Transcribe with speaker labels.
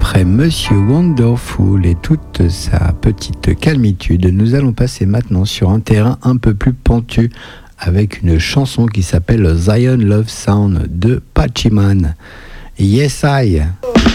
Speaker 1: Après Monsieur Wonderful et toute sa petite calmitude, nous allons passer maintenant sur un terrain un peu plus pentu avec une chanson qui s'appelle Zion Love Sound de Pachiman. Yes I.